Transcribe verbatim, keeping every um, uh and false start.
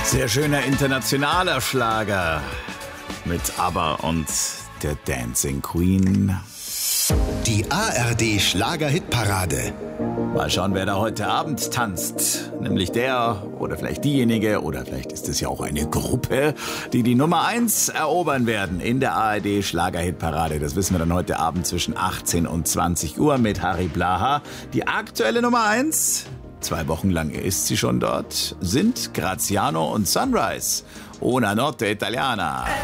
Sehr schöner internationaler Schlager mit ABBA und der Dancing Queen. Die A R D Schlager-Hitparade. Mal schauen, wer da heute Abend tanzt. Nämlich der oder vielleicht diejenige oder vielleicht ist es ja auch eine Gruppe, die die Nummer eins erobern werden in der A R D Schlager-Hitparade. Das wissen wir dann heute Abend zwischen achtzehn und zwanzig Uhr mit Harry Blaha. Die aktuelle Nummer eins, zwei Wochen lang ist sie schon dort, sind Graziano und Sunrise. Una notte italiana.